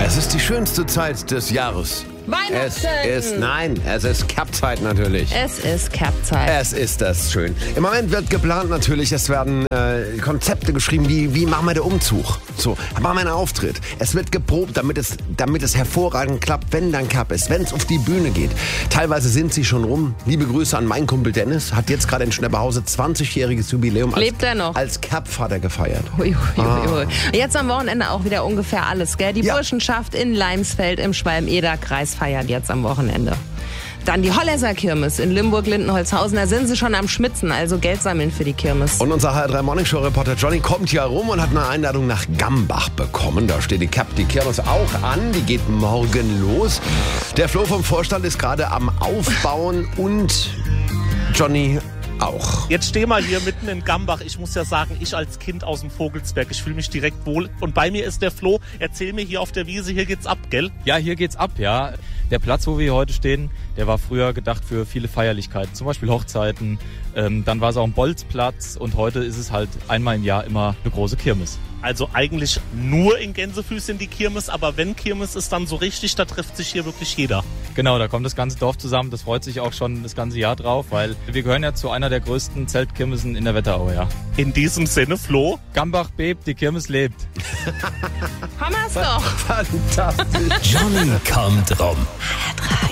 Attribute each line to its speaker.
Speaker 1: Es ist die schönste Zeit des Jahres.
Speaker 2: Weihnachten!
Speaker 1: Es ist Cap-Zeit natürlich.
Speaker 2: Es ist Cap-Zeit.
Speaker 1: Es ist das schön. Im Moment wird geplant natürlich, es werden Konzepte geschrieben, wie machen wir den Umzug. So, machen wir einen Auftritt. Es wird geprobt, damit es hervorragend klappt, wenn dann Cap ist, wenn es auf die Bühne geht. Teilweise sind sie schon rum. Liebe Grüße an meinen Kumpel Dennis, hat jetzt gerade in Schnepperhause 20-jähriges Jubiläum als Cap-Vater gefeiert.
Speaker 2: Ui. Jetzt am Wochenende auch wieder ungefähr alles, gell? Die Burschenschaft in Leinsfeld im Schwalm-Eder-Kreis feiert jetzt am Wochenende. Dann die Holläser Kirmes in Limburg-Lindenholzhausen. Da sind sie schon am Schmitzen, also Geld sammeln für die Kirmes.
Speaker 1: Und unser HR3 Morning Show Reporter Johnny kommt ja rum und hat eine Einladung nach Gambach bekommen. Da steht die Kirmes auch an. Die geht morgen los. Der Flo vom Vorstand ist gerade am Aufbauen und Johnny auch.
Speaker 3: Jetzt steh mal hier mitten in Gambach. Ich muss ja sagen, ich als Kind aus dem Vogelsberg, ich fühle mich direkt wohl. Und bei mir ist der Flo. Erzähl mir hier auf der Wiese, hier geht's ab, gell?
Speaker 4: Ja, hier geht's ab, ja. Der Platz, wo wir hier heute stehen, der war früher gedacht für viele Feierlichkeiten, zum Beispiel Hochzeiten. Dann war es auch ein Bolzplatz und heute ist es halt einmal im Jahr immer eine große Kirmes.
Speaker 3: Also eigentlich nur in Gänsefüßchen die Kirmes, aber wenn Kirmes ist dann so richtig, da trifft sich hier wirklich jeder.
Speaker 4: Genau, da kommt das ganze Dorf zusammen, das freut sich auch schon das ganze Jahr drauf, weil wir gehören ja zu einer der größten Zeltkirmesen in der Wetterau, ja.
Speaker 3: In diesem Sinne, Flo.
Speaker 4: Gambach bebt, die Kirmes lebt.
Speaker 2: Hammer's doch.
Speaker 1: Fantastisch.
Speaker 5: Johnny kommt rum.
Speaker 2: HR3.